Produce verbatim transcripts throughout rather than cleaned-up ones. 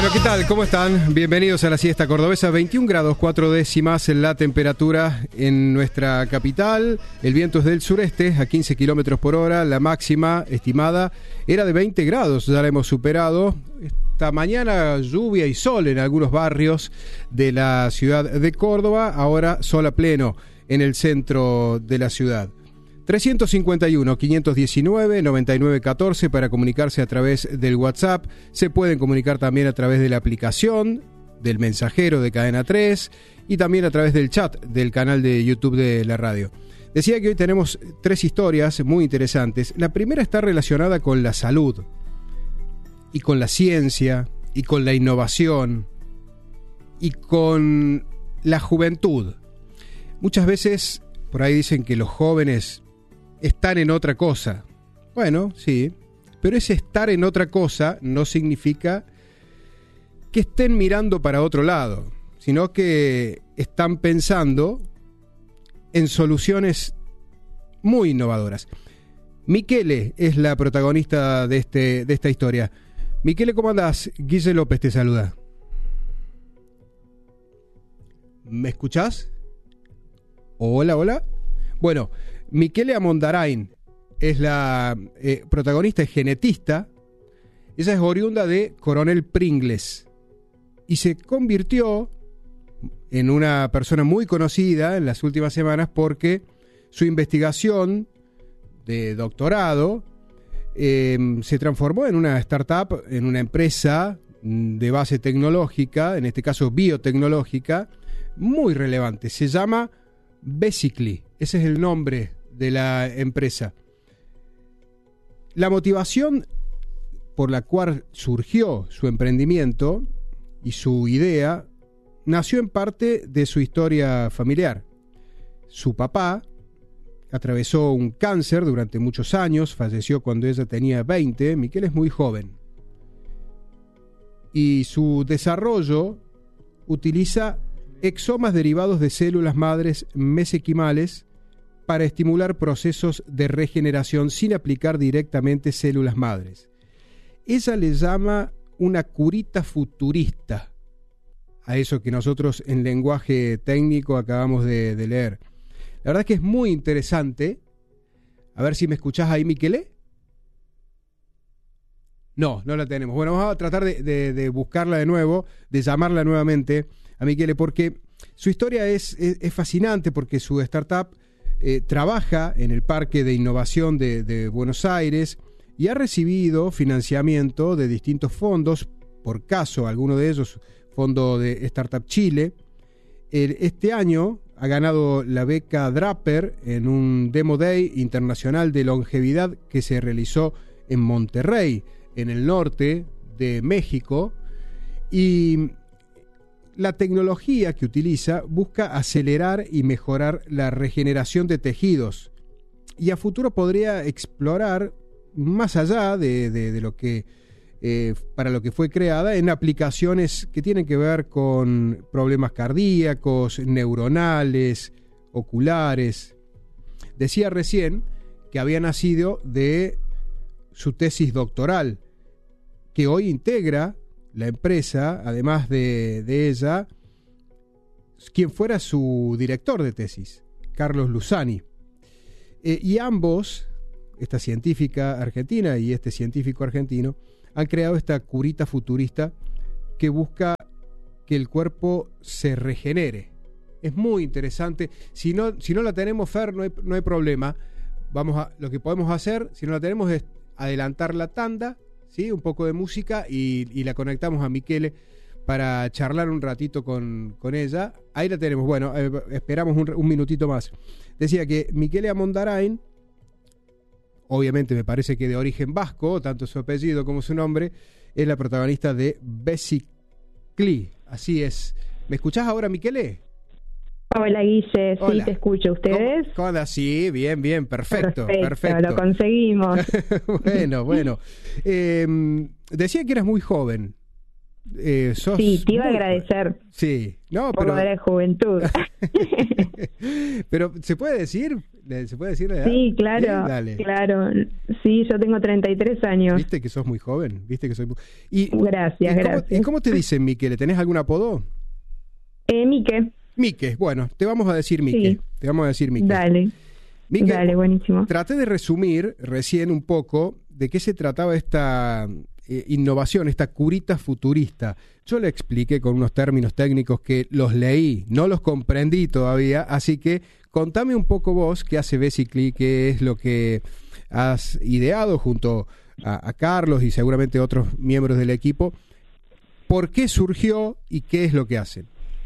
Bueno, ¿qué tal? ¿Cómo están? Bienvenidos a la siesta cordobesa. veintiún grados cuatro décimas en la temperatura en nuestra capital. El viento es del sureste a quince kilómetros por hora. La máxima estimada era de veinte grados, ya la hemos superado. Esta mañana lluvia y sol en algunos barrios de la ciudad de Córdoba. Ahora sol a pleno en el centro de la ciudad. trescientos cincuenta y uno, quinientos diecinueve, noventa y nueve catorce para comunicarse a través del WhatsApp. Se pueden comunicar también a través de la aplicación del mensajero de Cadena tres y también a través del chat del canal de YouTube de la radio. Decía que hoy tenemos tres historias muy interesantes. La primera está relacionada con la salud y con la ciencia y con la innovación y con la juventud. Muchas veces por ahí dicen que los jóvenes están en otra cosa. Bueno, sí, pero ese estar en otra cosa no significa que estén mirando para otro lado, sino que están pensando en soluciones muy innovadoras. Miquele es la protagonista de, este, de esta historia. Miquele, ¿cómo andás? Guille López te saluda. ¿Me escuchás? Hola, hola. Bueno, Miquele Amondarain es la eh, protagonista, es genetista. Ella es oriunda de Coronel Pringles y se convirtió en una persona muy conocida en las últimas semanas porque su investigación de doctorado eh, se transformó en una startup, en una empresa de base tecnológica, en este caso biotecnológica, muy relevante. Se llama Basically, ese es el nombre de la empresa. La motivación por la cual surgió su emprendimiento y su idea nació en parte de su historia familiar. Su papá atravesó un cáncer durante muchos años, falleció cuando ella tenía veinte, Miquele es muy joven. Y su desarrollo utiliza exomas derivados de células madres mesenquimales para estimular procesos de regeneración sin aplicar directamente células madres. Ella le llama una curita futurista a eso que nosotros en lenguaje técnico acabamos de, de leer. La verdad es que es muy interesante. A ver si me escuchás ahí, Miquele. No, no la tenemos. Bueno, vamos a tratar de, de, de buscarla de nuevo, de llamarla nuevamente a Miquele, porque su historia es, es, es fascinante, porque su startup eh, trabaja en el Parque de Innovación de, de Buenos Aires y ha recibido financiamiento de distintos fondos, por caso, alguno de ellos, Fondo de Startup Chile. El, este año ha ganado la beca Draper en un Demo Day internacional de longevidad que se realizó en Monterrey, en el norte de México, y la tecnología que utiliza busca acelerar y mejorar la regeneración de tejidos y a futuro podría explorar más allá de, de, de lo que eh, para lo que fue creada en aplicaciones que tienen que ver con problemas cardíacos, neuronales, oculares. Decía recién que había nacido de su tesis doctoral, que hoy integra la empresa, además de, de ella, quien fuera su director de tesis, Carlos Luzani. Eh, y ambos, esta científica argentina y este científico argentino, han creado esta curita futurista que busca que el cuerpo se regenere. Es muy interesante. Si no, si no la tenemos, Fer, no hay, no hay problema. Vamos a, lo que podemos hacer, si no la tenemos, es adelantar la tanda, ¿sí? Un poco de música y, y la conectamos a Miquele para charlar un ratito con, con ella. Ahí la tenemos. Bueno, eh, esperamos un, un minutito más. Decía que Miquele Amondarain, obviamente me parece que de origen vasco, tanto su apellido como su nombre, es la protagonista de Basically. Así es. ¿Me escuchás ahora, Miquele? Hola, Guille, sí, Hola. Te escucho. ¿Ustedes? ¿Cómo, cómo andas? Sí, bien, bien, perfecto, perfecto. perfecto. Lo conseguimos. Bueno, bueno. Eh, decía que eras muy joven. Eh, sos Sí, te iba a muy agradecer joven. Sí, no, por pero... lo de la juventud. pero, ¿se puede decir? ¿Se puede decir la edad? Sí, claro, Sí, dale. claro. Sí, yo tengo treinta y tres años. Viste que sos muy joven, viste que soy muy... Y, Gracias, ¿y cómo, gracias. ¿Y cómo te dicen, Mique? ¿Le tenés algún apodo? Eh, Mique, Mique, bueno, te vamos a decir Mique. Sí. Te vamos a decir Mique. dale, Mique, dale, buenísimo. traté de resumir recién un poco de qué se trataba esta eh, innovación, esta curita futurista. Yo le expliqué con unos términos técnicos que los leí, no los comprendí todavía, así que contame un poco vos qué hace Basically, qué es lo que has ideado junto a, a Carlos y seguramente otros miembros del equipo, por qué surgió y qué es lo que hacen.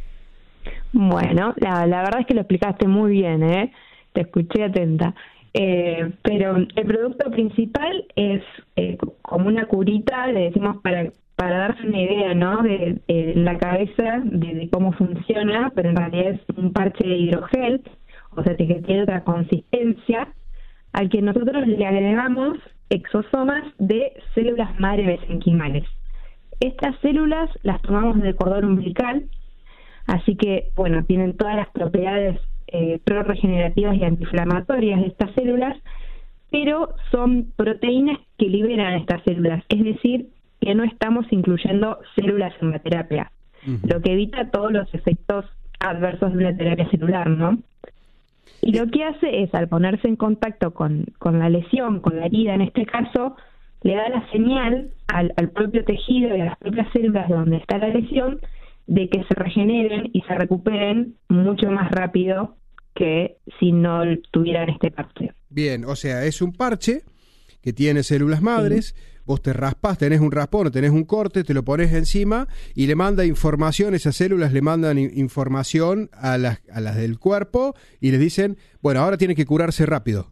Bueno, la, la verdad es que lo explicaste muy bien, ¿eh? Te escuché atenta. Eh, pero el producto principal es eh, como una curita, le decimos para para darse una idea, ¿no? De, de la cabeza de, de cómo funciona, pero en realidad es un parche de hidrogel, o sea, que tiene otra consistencia, al que nosotros le agregamos exosomas de células madre mesenquimales. Estas células las tomamos del cordón umbilical, así que, bueno, tienen todas las propiedades eh, prorregenerativas y antiinflamatorias de estas células, pero son proteínas que liberan estas células, es decir, que no estamos incluyendo células en la terapia, uh-huh. lo que evita todos los efectos adversos de una terapia celular, ¿no? Y lo que hace es, al ponerse en contacto con, con la lesión, con la herida en este caso, le da la señal al, al propio tejido y a las propias células donde está la lesión de que se regeneren y se recuperen mucho más rápido que si no tuvieran este parche. Bien, o sea, es un parche que tiene células madres, sí. Vos te raspás, tenés un raspón, tenés un corte, te lo pones encima y le manda información, esas células le mandan información a las, a las del cuerpo y les dicen, bueno, ahora tiene que curarse rápido.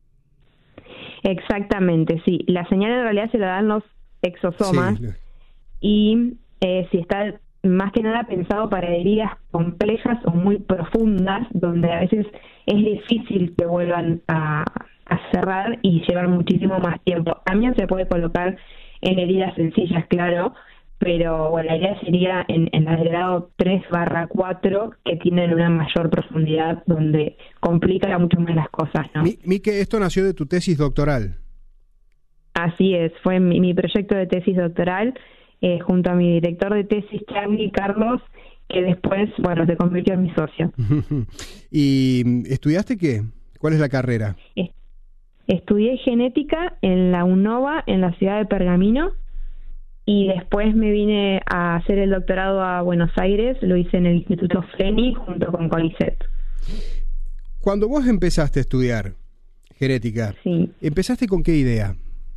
Exactamente, sí. La señal en realidad se la dan los exosomas, sí. y eh, si está más que nada pensado para heridas complejas o muy profundas, donde a veces es difícil que vuelvan a, a cerrar y llevar muchísimo más tiempo. También se puede colocar en heridas sencillas, claro, pero bueno, la idea sería en, en el grado tres barra cuatro, que tienen una mayor profundidad, donde complica mucho más las cosas, ¿no? Mique, esto nació de tu tesis doctoral. Así es, fue mi, mi proyecto de tesis doctoral, eh, junto a mi director de tesis, Charlie Carlos, que después, bueno, se convirtió en mi socio. ¿Y estudiaste qué? ¿Cuál es la carrera? Estudié genética en la UNOVA, en la ciudad de Pergamino, y después me vine a hacer el doctorado a Buenos Aires, lo hice en el Instituto Fleni junto con CONICET. Cuando vos empezaste a estudiar genética, sí. ¿empezaste con qué idea?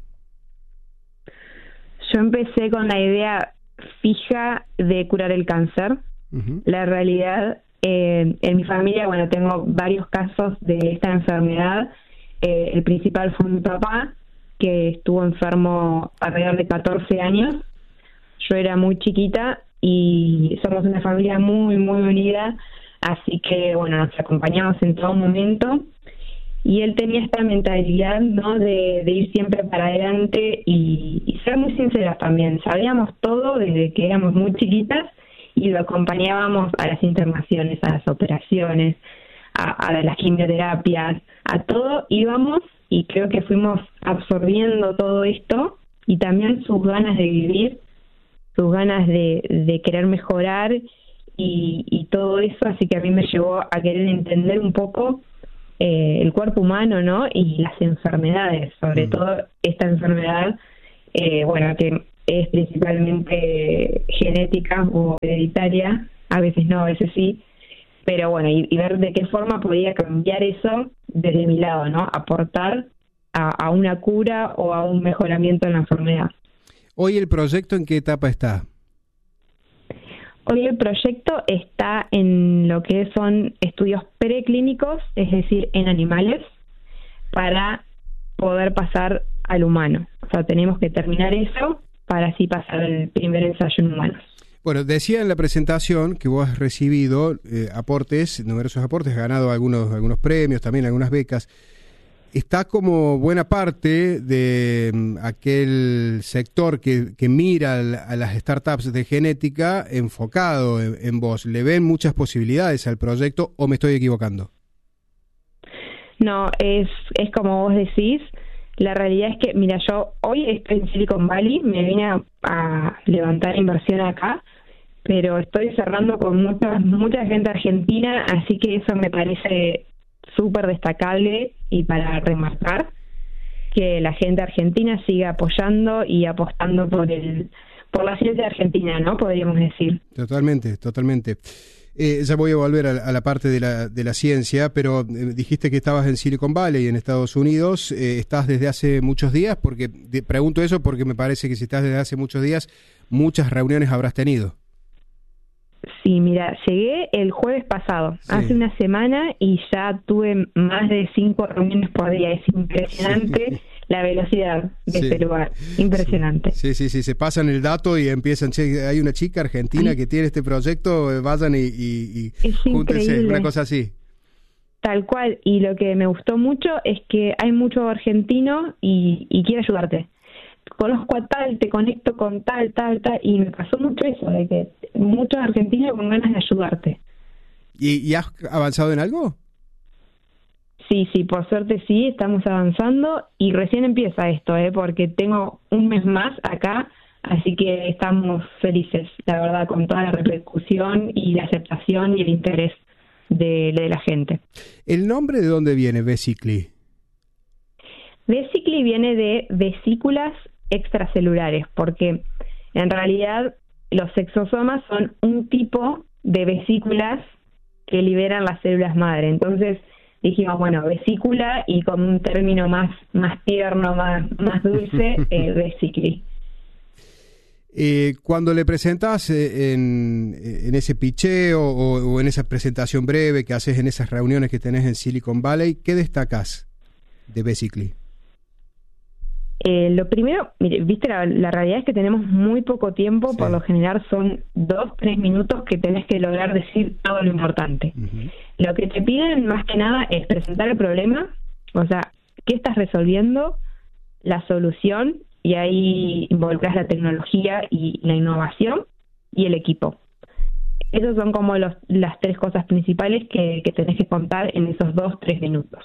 Yo empecé con la idea fija de curar el cáncer. Uh-huh. La realidad, eh, en mi familia, bueno, tengo varios casos de esta enfermedad. Eh, el principal fue mi papá, que estuvo enfermo alrededor de catorce años. Yo era muy chiquita y somos una familia muy, muy unida, así que, bueno, nos acompañamos en todo momento. Y él tenía esta mentalidad, ¿no?, de, de ir siempre para adelante y, y ser muy sinceros también. Sabíamos todo desde que éramos muy chiquitas y lo acompañábamos a las internaciones, a las operaciones, a, a las quimioterapias, a todo íbamos, y creo que fuimos absorbiendo todo esto y también sus ganas de vivir, sus ganas de, de querer mejorar y, y todo eso, así que a mí me llevó a querer entender un poco Eh, el cuerpo humano, ¿no? Y las enfermedades, sobre mm. todo esta enfermedad, eh, bueno, que es principalmente genética o hereditaria, a veces no, a veces sí, pero bueno, y, y ver de qué forma podía cambiar eso desde mi lado, ¿no? Aportar a, a una cura o a un mejoramiento en la enfermedad. Hoy el proyecto, ¿en qué etapa está? Hoy el proyecto está en lo que son estudios preclínicos, es decir, en animales, para poder pasar al humano. O sea, tenemos que terminar eso para así pasar el primer ensayo en humanos. Bueno, decía en la presentación que vos has recibido eh, aportes, numerosos aportes, has ganado algunos, algunos premios, también algunas becas. está como buena parte de um, aquel sector que, que mira a las startups de genética enfocado en, en vos. ¿Le ven muchas posibilidades al proyecto o me estoy equivocando? No, es, es como vos decís. La realidad es que, mira, yo hoy estoy en Silicon Valley, me vine a, a levantar inversión acá, pero estoy cerrando con mucha, mucha gente argentina, así que eso me parece súper destacable y para remarcar que la gente argentina siga apoyando y apostando por el por la ciencia argentina, ¿no? Podríamos decir. Totalmente, totalmente. Eh, ya voy a volver a, a la parte de la, de la ciencia, pero eh, dijiste que estabas en Silicon Valley, en Estados Unidos. Eh, ¿Estás desde hace muchos días? Porque te pregunto eso porque me parece que si estás desde hace muchos días, muchas reuniones habrás tenido. Sí, mira, llegué el jueves pasado, sí. hace una semana, y ya tuve más de cinco reuniones por día. Es impresionante sí. la velocidad de sí. este lugar, impresionante. Sí, sí, sí, se pasan el dato y empiezan, che, hay una chica argentina Ay. que tiene este proyecto, vayan y, y, y júntense, increíble. Una cosa así. Tal cual, y lo que me gustó mucho es que hay mucho argentino y, y quiere ayudarte. Conozco a tal, te conecto con tal, tal, tal, y me pasó mucho eso, de que muchos argentinos con ganas de ayudarte. ¿Y, y has avanzado en algo? Sí, sí, por suerte sí, estamos avanzando, y recién empieza esto, ¿eh? Porque tengo un mes más acá, así que estamos felices, la verdad, con toda la repercusión y la aceptación y el interés de, de la gente. ¿El nombre de dónde viene, Vesicly? Vesicly viene de vesículas extracelulares, porque en realidad los exosomas son un tipo de vesículas que liberan las células madre. Entonces dijimos, bueno, vesícula, y con un término más más tierno, más más dulce, eh, Vesicly. Eh, cuando le presentás eh, en, en ese pitcheo o, o en esa presentación breve que haces en esas reuniones que tenés en Silicon Valley, ¿qué destacás de Vesicly? Eh, lo primero, mire, viste, la, la realidad es que tenemos muy poco tiempo, sí. por lo general son dos, tres minutos que tenés que lograr decir todo lo importante. Uh-huh. Lo que te piden más que nada es presentar el problema, o sea, qué estás resolviendo, la solución, y ahí involucras la tecnología y la innovación y el equipo. Esas son como los, las tres cosas principales que, que tenés que contar en esos dos, tres minutos.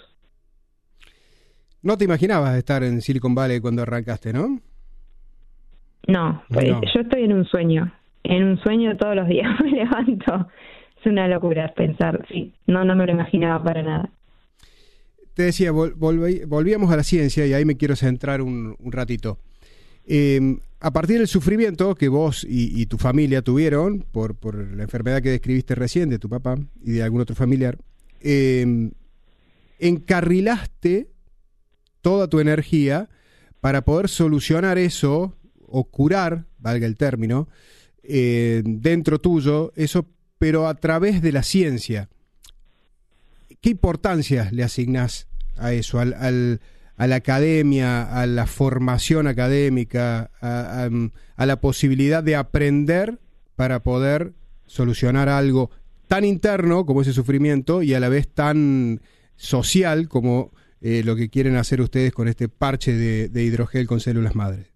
No te imaginabas estar en Silicon Valley cuando arrancaste, ¿no? No, pues no. Yo estoy en un sueño, en un sueño todos los días me levanto. Es una locura pensar, sí, no, no me lo imaginaba para nada. Te decía, vol- volví, volvíamos a la ciencia y ahí me quiero centrar un, un ratito. Eh, a partir del sufrimiento que vos y, y tu familia tuvieron por, por la enfermedad que describiste recién de tu papá y de algún otro familiar, eh, encarrilaste toda tu energía para poder solucionar eso o curar, valga el término, eh, dentro tuyo, eso, pero a través de la ciencia. ¿Qué importancia le asignás a eso, al, al, a la academia, a la formación académica, a, a, a la posibilidad de aprender para poder solucionar algo tan interno como ese sufrimiento y a la vez tan social como Eh, lo que quieren hacer ustedes con este parche de, de hidrogel con células madre?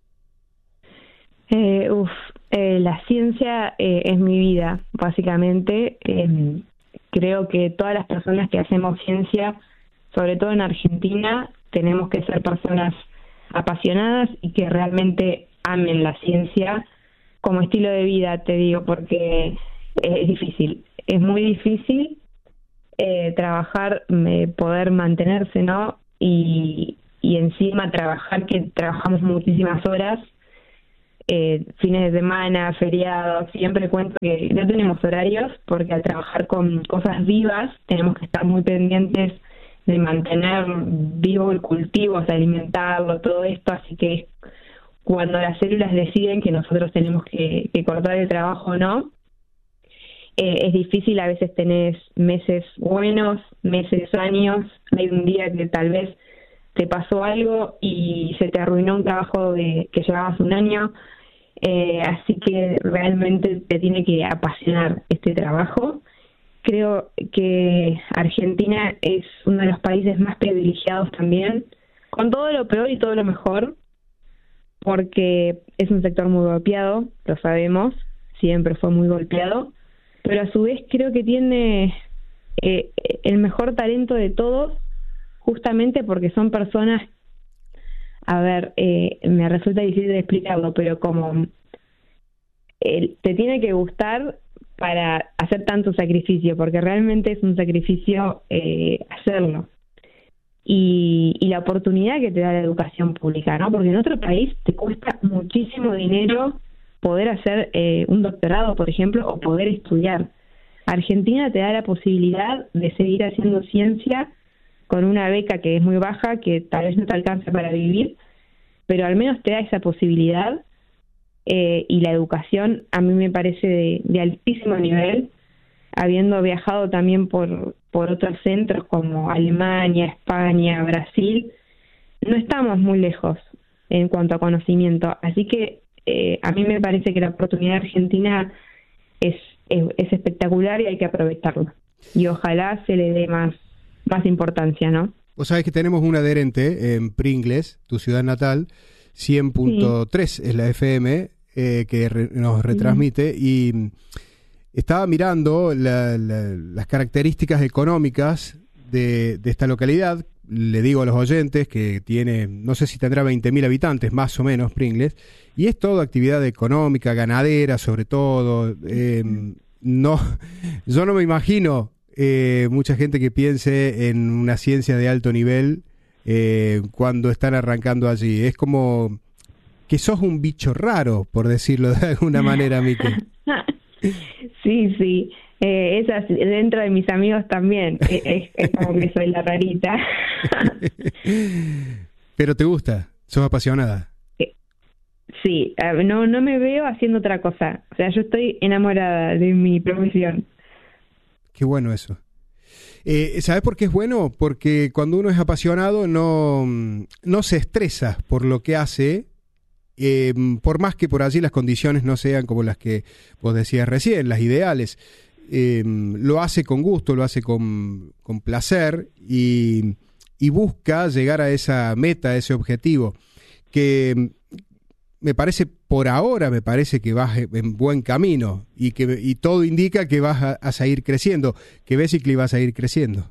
Eh, uf, eh, la ciencia eh, es mi vida, básicamente. Eh, creo que todas las personas que hacemos ciencia, sobre todo en Argentina, tenemos que ser personas apasionadas y que realmente amen la ciencia como estilo de vida, te digo, porque es difícil, es muy difícil. Eh, trabajar, eh, poder mantenerse, ¿no? Y, y encima trabajar, que trabajamos muchísimas horas, eh, fines de semana, feriados, siempre cuento que no tenemos horarios porque al trabajar con cosas vivas tenemos que estar muy pendientes de mantener vivo el cultivo, o sea, alimentarlo, todo esto, así que cuando las células deciden que nosotros tenemos que, que cortar el trabajo o no, Eh, es difícil, a veces tenés meses buenos, meses, años, hay un día que tal vez te pasó algo y se te arruinó un trabajo de que llevabas un año, eh, así que realmente te tiene que apasionar este trabajo creo que Argentina es uno de los países más privilegiados también, con todo lo peor y todo lo mejor, porque es un sector muy golpeado, lo sabemos, siempre fue muy golpeado, pero a su vez creo que tiene eh, el mejor talento de todos, justamente porque son personas, a ver, eh, me resulta difícil de explicarlo, pero como eh, te tiene que gustar para hacer tanto sacrificio, porque realmente es un sacrificio eh, hacerlo. Y, y la oportunidad que te da la educación pública, ¿no? Porque en otro país te cuesta muchísimo dinero poder hacer eh, un doctorado, por ejemplo, o poder estudiar. Argentina te da la posibilidad de seguir haciendo ciencia con una beca que es muy baja, que tal vez no te alcance para vivir, pero al menos te da esa posibilidad, eh, y la educación a mí me parece de, de altísimo nivel, habiendo viajado también por, por otros centros como Alemania, España, Brasil, no estamos muy lejos en cuanto a conocimiento, así que eh, a mí me parece que la oportunidad argentina es, es, es espectacular y hay que aprovecharla, y ojalá se le dé más más importancia, ¿no? Vos sabés que tenemos un adherente en Pringles, tu ciudad natal, cien punto tres sí. Es la F M, eh, que re, nos retransmite, sí. Y estaba mirando la, la, las características económicas de, de esta localidad. Le digo a los oyentes que tiene, no sé si tendrá veinte mil habitantes, más o menos, Pringles, y es todo actividad económica, ganadera sobre todo. Eh, no, yo no me imagino Eh, mucha gente que piense en una ciencia de alto nivel eh, cuando están arrancando allí. Es como que sos un bicho raro, por decirlo de alguna manera, Mike. Sí, sí. Eh, es así. Dentro de mis amigos también. es, es como que soy la rarita. ¿Pero te gusta? ¿Sos apasionada? Sí. No, no me veo haciendo otra cosa. O sea, yo estoy enamorada de mi profesión. Qué bueno eso. Eh, ¿Sabes por qué es bueno? Porque cuando uno es apasionado no, no se estresa por lo que hace, eh, por más que por allí las condiciones no sean como las que vos decías recién, las ideales. Eh, lo hace con gusto, lo hace con, con placer y, y busca llegar a esa meta, a ese objetivo, que me parece, por ahora, me parece que vas en buen camino y que y todo indica que vas a, a seguir creciendo, que Basically vas a ir creciendo.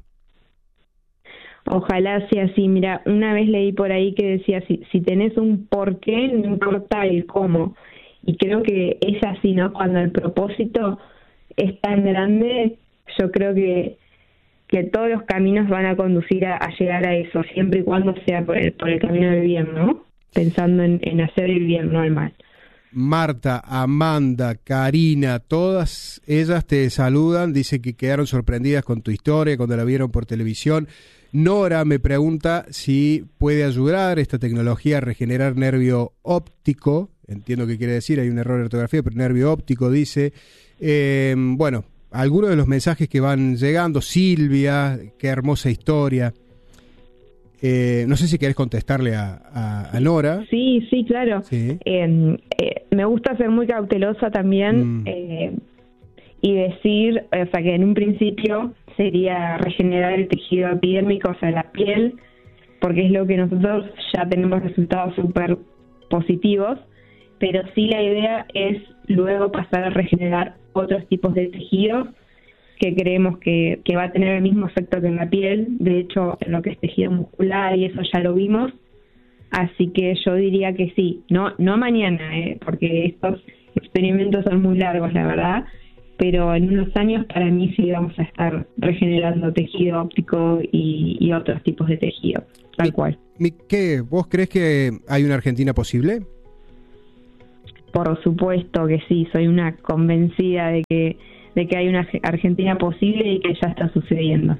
Ojalá sea así. Mira, una vez leí por ahí que decía, si, si tenés un porqué, no importa el cómo. Y creo que es así, ¿no? Cuando el propósito es tan grande, yo creo que, que todos los caminos van a conducir a, a llegar a eso, siempre y cuando sea por el, por el camino del bien, ¿no? Pensando en, en hacer el bien, no el mal. Marta, Amanda, Karina, todas ellas te saludan, dicen que quedaron sorprendidas con tu historia cuando la vieron por televisión. Nora me pregunta si puede ayudar esta tecnología a regenerar nervio óptico. Entiendo qué quiere decir, hay un error de ortografía, pero nervio óptico dice. Eh, bueno, algunos de los mensajes que van llegando. Silvia, qué hermosa historia. Eh, no sé si querés contestarle a, a, a Nora. Sí, sí, claro. Sí. Eh, eh, me gusta ser muy cautelosa también mm. eh, y decir, o sea, que en un principio sería regenerar el tejido epidérmico, o sea, la piel, porque es lo que nosotros ya tenemos resultados súper positivos, pero sí la idea es luego pasar a regenerar otros tipos de tejidos que creemos que, que va a tener el mismo efecto que en la piel. De hecho, en lo que es tejido muscular y eso ya lo vimos, así que yo diría que sí, no no mañana, ¿eh? Porque estos experimentos son muy largos, la verdad, pero en unos años para mí sí vamos a estar regenerando tejido óptico y, y otros tipos de tejido, tal cual. ¿Qué? ¿Vos crees que hay una Argentina posible? Por supuesto que sí, soy una convencida de que de que hay una Argentina posible y que ya está sucediendo.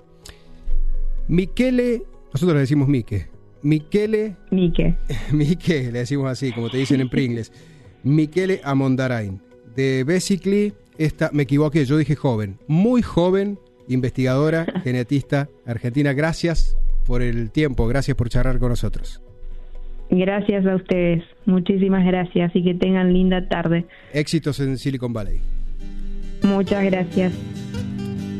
Michele, nosotros le decimos Mike. Michele. Mike. Mike, le decimos así, como te dicen en Pringles. Michele Amondarain. De Basically, esta, me equivoqué, yo dije joven. Muy joven, investigadora, genetista argentina. Gracias por el tiempo, gracias por charlar con nosotros. Gracias a ustedes, muchísimas gracias y que tengan linda tarde. Éxitos en Silicon Valley. Muchas gracias.